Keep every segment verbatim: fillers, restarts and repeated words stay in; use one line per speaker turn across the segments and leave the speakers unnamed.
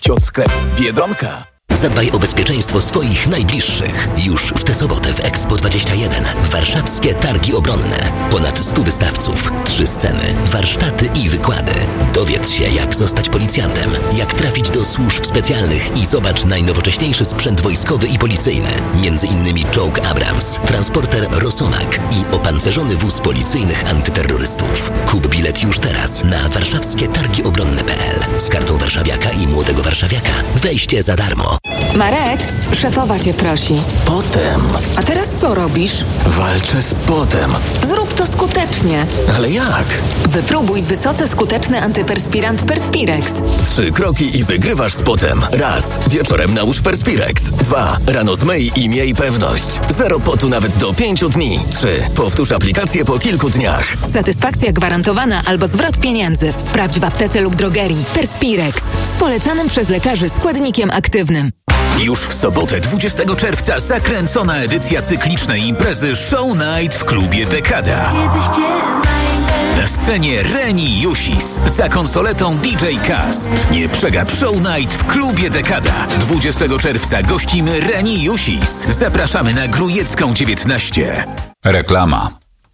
Ciot sklep Biedronka.
Zadbaj o bezpieczeństwo swoich najbliższych. Już w tę sobotę w Expo dwadzieścia jeden. Warszawskie Targi Obronne. Ponad stu wystawców, trzy sceny, warsztaty i wykłady. Dowiedz się, jak zostać policjantem, jak trafić do służb specjalnych i zobacz najnowocześniejszy sprzęt wojskowy i policyjny. Między innymi czołg Abrams, transporter Rosomak i opancerzony wóz policyjnych antyterrorystów. Kup bilet już teraz na warszawskie targi obronne kropka p l. Z kartą warszawiaka i młodego warszawiaka. Wejście za darmo.
Marek, szefowa cię prosi.
Potem.
A teraz co robisz?
Walczę z potem.
Zrób to skutecznie.
Ale jak?
Wypróbuj wysoce skuteczny antyperspirant Perspirex.
Trzy kroki i wygrywasz z potem. Raz. Wieczorem nałóż Perspirex. Dwa. Rano zmyj i miej pewność. Zero potu nawet do pięciu dni. Trzy. Powtórz aplikację po kilku dniach.
Satysfakcja gwarantowana albo zwrot pieniędzy. Sprawdź w aptece lub drogerii. Perspirex. Z polecanym przez lekarzy składnikiem aktywnym.
Już w sobotę dwudziestego czerwca zakręcona edycja cyklicznej imprezy Show Night w klubie Dekada. Na scenie Reni Jusis za konsoletą D J Kasp. Nie przegap Show Night w klubie Dekada. dwudziestego czerwca gościmy Reni Jusis. Zapraszamy na Grujecką dziewiętnaście.
Reklama.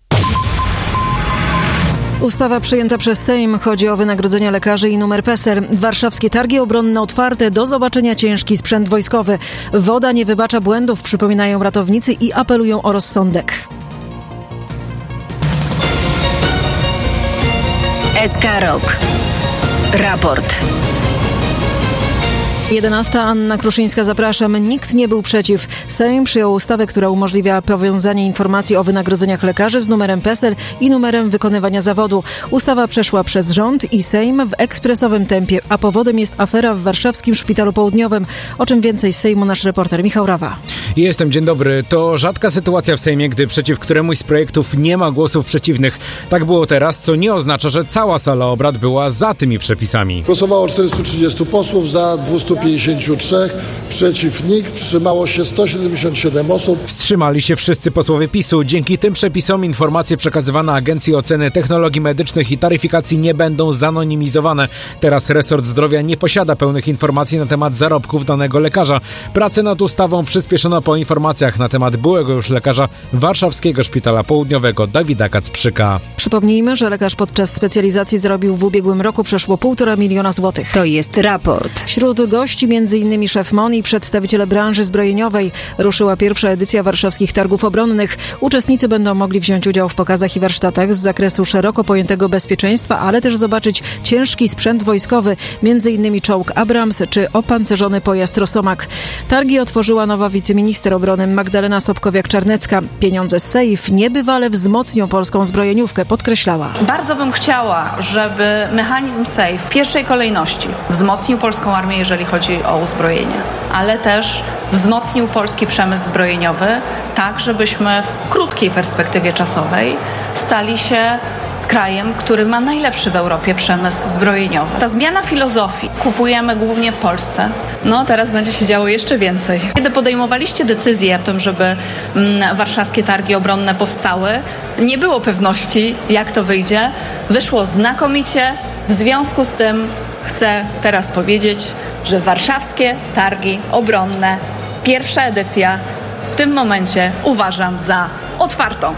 Ustawa przyjęta przez Sejm. Chodzi o wynagrodzenia lekarzy i numer PESEL. Warszawskie targi obronne otwarte. Do zobaczenia ciężki sprzęt wojskowy. Woda nie wybacza błędów, przypominają ratownicy i apelują o rozsądek.
S K Rok. Raport.
jedenasta. Anna Kruszyńska, zapraszam. Nikt nie był przeciw. Sejm przyjął ustawę, która umożliwia powiązanie informacji o wynagrodzeniach lekarzy z numerem PESEL i numerem wykonywania zawodu. Ustawa przeszła przez rząd i Sejm w ekspresowym tempie, a powodem jest afera w warszawskim Szpitalu Południowym. O czym więcej z Sejmu nasz reporter Michał Rawa.
Jestem, dzień dobry. To rzadka sytuacja w Sejmie, gdy przeciw któremuś z projektów nie ma głosów przeciwnych. Tak było teraz, co nie oznacza, że cała sala obrad była za tymi przepisami.
Głosowało czterystu trzydziestu posłów, za dwieście pięćdziesiąt trzy, przeciw nikt, wstrzymało się sto siedemdziesiąt siedem osób.
Wstrzymali się wszyscy posłowie PiSu. Dzięki tym przepisom informacje przekazywane Agencji Oceny Technologii Medycznych i Taryfikacji nie będą zanonimizowane. Teraz resort zdrowia nie posiada pełnych informacji na temat zarobków danego lekarza. Pracę nad ustawą przyspieszono po informacjach na temat byłego już lekarza Warszawskiego Szpitala Południowego Dawida Kacprzyka.
Przypomnijmy, że lekarz podczas specjalizacji zarobił w ubiegłym roku przeszło półtora miliona złotych.
To jest raport.
Wśród gości między innymi szef M O N i przedstawiciele branży zbrojeniowej. Ruszyła pierwsza edycja warszawskich targów obronnych. Uczestnicy będą mogli wziąć udział w pokazach i warsztatach z zakresu szeroko pojętego bezpieczeństwa, ale też zobaczyć ciężki sprzęt wojskowy, między innymi czołg Abrams czy opancerzony pojazd Rosomak. Targi otworzyła nowa wiceminister obrony Magdalena Sobkowiak-Czarnecka. Pieniądze z S E I F niebywale wzmocnią polską zbrojeniówkę, podkreślała.
Bardzo bym chciała, żeby mechanizm S E I F w pierwszej kolejności wzmocnił polską armię, jeżeli chodzi o uzbrojenie, ale też wzmocnił polski przemysł zbrojeniowy, tak żebyśmy w krótkiej perspektywie czasowej stali się krajem, który ma najlepszy w Europie przemysł zbrojeniowy. Ta zmiana filozofii, kupujemy głównie w Polsce, no teraz będzie się działo jeszcze więcej. Kiedy podejmowaliście decyzję o tym, żeby mm, warszawskie targi obronne powstały, nie było pewności, jak to wyjdzie. Wyszło znakomicie. W związku z tym chcę teraz powiedzieć, że warszawskie targi obronne, pierwsza edycja, w tym momencie uważam za otwartą.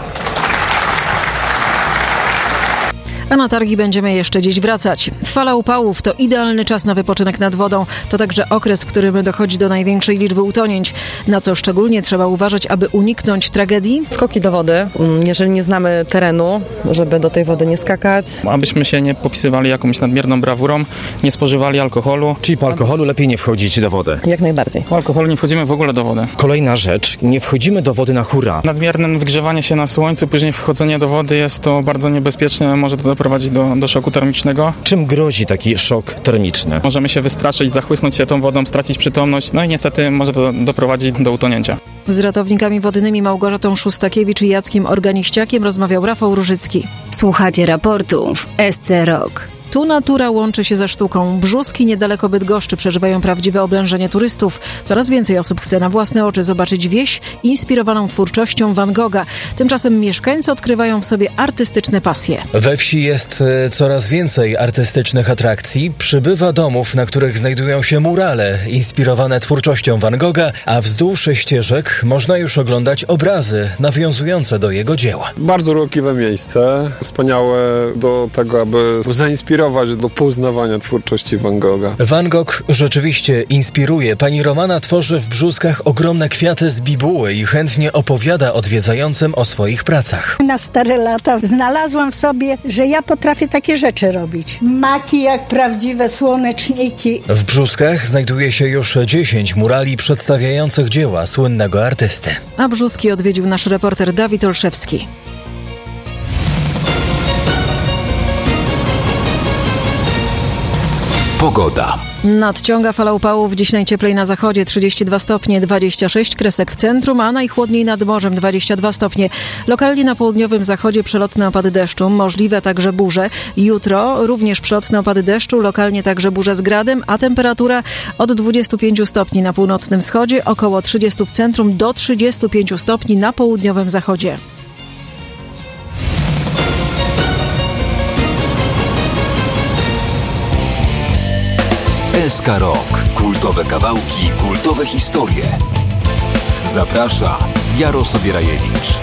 A na targi będziemy jeszcze dziś wracać. Fala upałów to idealny czas na wypoczynek nad wodą. To także okres, w którym dochodzi do największej liczby utonięć. Na co szczególnie trzeba uważać, aby uniknąć tragedii?
Skoki do wody, jeżeli nie znamy terenu, żeby do tej wody nie skakać.
Abyśmy się nie popisywali jakąś nadmierną brawurą, nie spożywali alkoholu.
Czyli po alkoholu lepiej nie wchodzić do wody?
Jak najbardziej.
Po alkoholu nie wchodzimy w ogóle do wody.
Kolejna rzecz, nie wchodzimy do wody na hura.
Nadmierne wgrzewanie się na słońcu, później wchodzenie do wody jest to bardzo niebezpieczne, może to prowadzić do, do szoku termicznego.
Czym grozi taki szok termiczny?
Możemy się wystraszyć, zachłysnąć się tą wodą, stracić przytomność, no i niestety może to doprowadzić do utonięcia.
Z ratownikami wodnymi Małgorzatą Szustakiewicz i Jackiem Organiściakiem rozmawiał Rafał Różycki.
Słuchacie raportu w S C Rok.
Tu natura łączy się ze sztuką. Brzuski niedaleko Bydgoszczy przeżywają prawdziwe oblężenie turystów. Coraz więcej osób chce na własne oczy zobaczyć wieś inspirowaną twórczością Van Gogha. Tymczasem mieszkańcy odkrywają w sobie artystyczne pasje.
We wsi jest coraz więcej artystycznych atrakcji. Przybywa domów, na których znajdują się murale inspirowane twórczością Van Gogha, a wzdłuż ścieżek można już oglądać obrazy nawiązujące do jego dzieła.
Bardzo urokliwe miejsce, wspaniałe do tego, aby zainspirować do poznawania twórczości Van Gogha.
Van Gogh rzeczywiście inspiruje. Pani Romana tworzy w Brzuskach ogromne kwiaty z bibuły i chętnie opowiada odwiedzającym o swoich pracach.
Na stare lata znalazłam w sobie, że ja potrafię takie rzeczy robić. Maki jak prawdziwe słoneczniki.
W Brzuskach znajduje się już dziesięć murali przedstawiających dzieła słynnego artysty.
A Brzuski odwiedził nasz reporter Dawid Olszewski.
Pogoda.
Nadciąga fala upałów, dziś najcieplej na zachodzie trzydzieści dwa stopnie, dwadzieścia sześć kresek w centrum, a najchłodniej nad morzem dwadzieścia dwa stopnie. Lokalnie na południowym zachodzie przelotne opady deszczu, możliwe także burze. Jutro również przelotne opady deszczu, lokalnie także burze z gradem, a temperatura od dwudziestu pięciu stopni na północnym wschodzie, około trzydziestu w centrum do trzydziestu pięciu stopni na południowym zachodzie.
S K Rock. Kultowe kawałki, kultowe historie. Zaprasza Jarosław Sobierajewicz.